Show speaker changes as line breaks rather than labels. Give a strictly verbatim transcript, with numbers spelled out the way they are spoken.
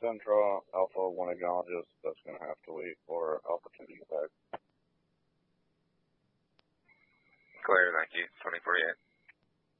Central, Alpha one acknowledges that's going to have to wait for Alpha two to get back.
Clear, thank you. twenty forty-eight.